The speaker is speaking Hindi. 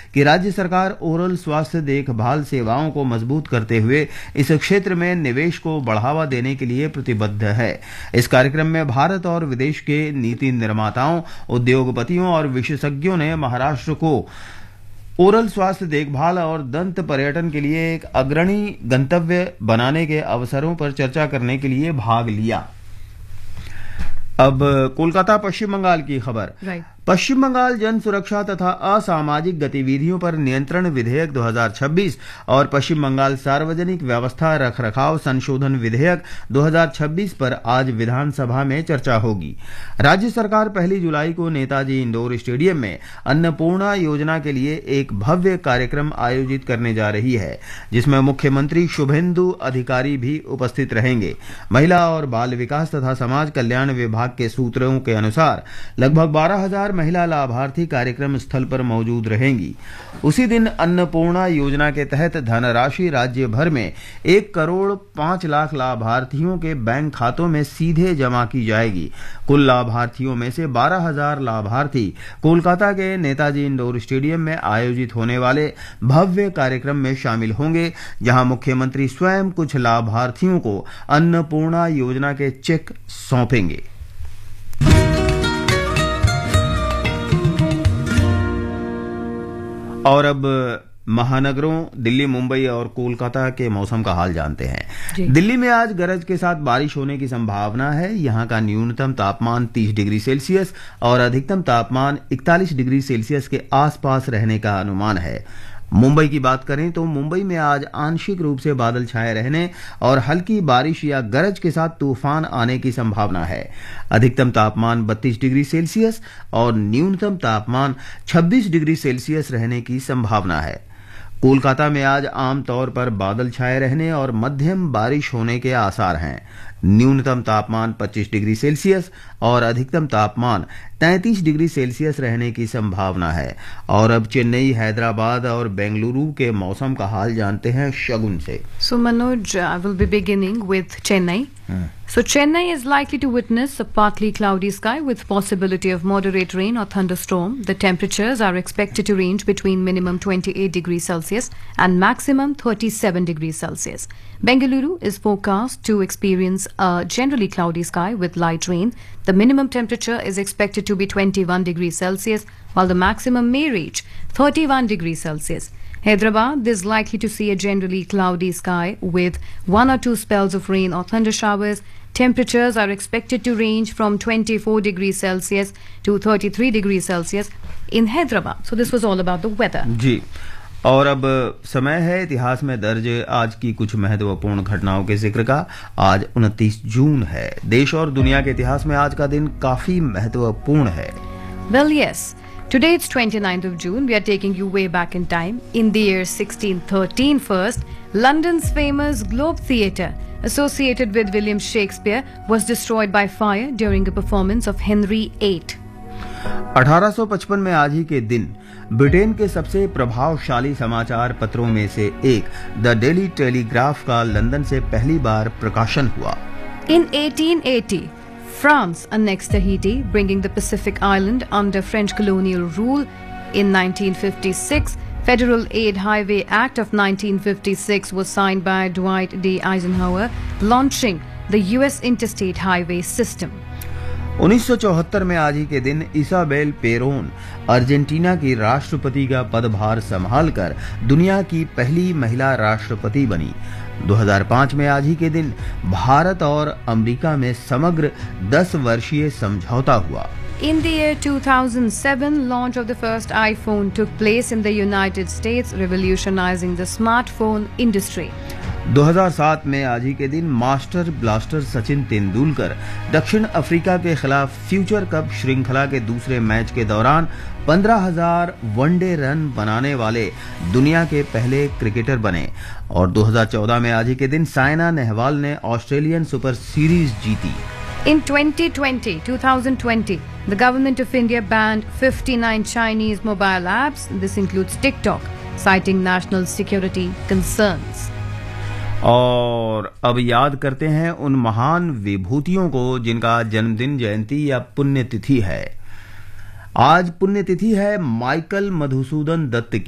कि राज्य सरकार ओरल स्वास्थ्य देखभाल सेवाओं को मजबूत करते हुए इस क्षेत्र में निवेश को बढ़ावा देने के लिए प्रतिबद्ध है। इस कार्यक्रम में भारत और विदेश के नीति निर्माताओं, उद्योगपतियों और विशेषज्ञों ने महाराष्ट्र को ओरल स्वास्थ्य देखभाल और दंत पर्यटन के लिए एक अग्रणी गंतव्य बनाने के अवसरों पर चर्चा करने के लिए भाग लिया। अब कोलकाता पश्चिम बंगाल की खबर। पश्चिम बंगाल जन सुरक्षा तथा असामाजिक गतिविधियों पर नियंत्रण विधेयक 2026 और पश्चिम बंगाल सार्वजनिक व्यवस्था रखरखाव संशोधन विधेयक 2026 पर आज विधानसभा में चर्चा होगी। राज्य सरकार 1 जुलाई को नेताजी इंडोर स्टेडियम में अन्नपूर्णा योजना के लिए एक भव्य कार्यक्रम आयोजित करने जा रही है, जिसमें मुख्यमंत्री शुभेंदु अधिकारी भी उपस्थित रहेंगे। महिला और बाल विकास तथा समाज कल्याण विभाग के सूत्रों के अनुसार लगभग 12,000 महिला लाभार्थी कार्यक्रम स्थल पर मौजूद रहेंगी। उसी दिन अन्नपूर्णा योजना के तहत धनराशि राज्य भर में 1 करोड़ 5 लाख लाभार्थियों के बैंक खातों में सीधे जमा की जाएगी। कुल लाभार्थियों में से 12,000 लाभार्थी कोलकाता के नेताजी इंडोर स्टेडियम में आयोजित होने वाले भव्य कार्यक्रम में शामिल होंगे, जहां मुख्यमंत्री स्वयं कुछ लाभार्थियों को अन्नपूर्णा योजना के चेक सौंपेंगे। और अब महानगरों दिल्ली, मुंबई और कोलकाता के मौसम का हाल जानते हैं। दिल्ली में आज गरज के साथ बारिश होने की संभावना है। यहां का न्यूनतम तापमान 30 डिग्री सेल्सियस और अधिकतम तापमान 41 डिग्री सेल्सियस के आसपास रहने का अनुमान है। मुंबई की बात करें तो मुंबई में आज आंशिक रूप से बादल छाए रहने और हल्की बारिश या गरज के साथ तूफान आने की संभावना है। अधिकतम तापमान 32 डिग्री सेल्सियस और न्यूनतम तापमान 26 डिग्री सेल्सियस रहने की संभावना है। कोलकाता में आज आमतौर पर बादल छाए रहने और मध्यम बारिश होने के आसार हैं। न्यूनतम तापमान 25 डिग्री सेल्सियस और अधिकतम तापमान 33 डिग्री सेल्सियस रहने की संभावना है। और अब चेन्नई, हैदराबाद और बेंगलुरु के मौसम का हाल जानते हैं शगुन से। So Manoj, I will be beginning with Chennai. So Chennai is likely to witness a partly cloudy sky with possibility of moderate rain or thunderstorm. The temperatures are expected to range between minimum 28 degrees Celsius and maximum 37 degrees Celsius. Bengaluru is forecast to experience a generally cloudy sky with light rain. The minimum temperature is expected to be 21 degrees Celsius, while the maximum may reach 31 degrees Celsius. Hyderabad is likely to see a generally cloudy sky with 1 or 2 spells of rain or thunder showers. Temperatures are expected to range from 24 degrees Celsius to 33 degrees Celsius in Hyderabad. So this was all about the weather. जी, और अब समय है इतिहास में दर्ज आज की कुछ महत्वपूर्ण घटनाओं के जिक्र का। आज 29 जून है। देश और दुनिया के इतिहास में आज का दिन काफी महत्वपूर्ण है। Well, yes. Today it's 29th of June. We are taking you way back in time. In the year 1613 first, London's famous Globe Theatre, associated with William Shakespeare, was destroyed by fire during a performance of Henry VIII. 1855 में आज ही के दिन ब्रिटेन के सबसे प्रभावशाली समाचार पत्रों में से एक द डेली टेलीग्राफ का लंदन से पहली बार प्रकाशन हुआ। In 1880, France annexed Tahiti, bringing the Pacific island under French colonial rule. In 1956, Federal Aid Highway Act of 1956 was signed by Dwight D. Eisenhower, launching the U.S. interstate highway system. 1974 में आज ही के दिन इसाबेल पेरोन अर्जेंटीना की राष्ट्रपति का पदभार संभालकर दुनिया की पहली महिला राष्ट्रपति बनी। 2005 में आज ही के दिन भारत और अमेरिका में समग्र 10 वर्षीय समझौता हुआ। In the year 2007, launch of the first iPhone took place in the United States, revolutionizing the smartphone industry. 2007 में आज ही के दिन मास्टर ब्लास्टर सचिन तेंदुलकर दक्षिण अफ्रीका के खिलाफ फ्यूचर कप श्रृंखला के दूसरे मैच के दौरान 15,000 वनडे रन बनाने वाले दुनिया के पहले क्रिकेटर बने। और 2014 में आज ही के दिन साइना नेहवाल ने ऑस्ट्रेलियन सुपर सीरीज जीती। In 2020, the government of India banned 59 Chinese mobile apps. This includes TikTok, citing national security concerns. और अब याद करते हैं उन महान विभूतियों को जिनका जन्मदिन, जयंती या पुण्यतिथि है। आज पुण्यतिथि है माइकल मधुसूदन दत्त की।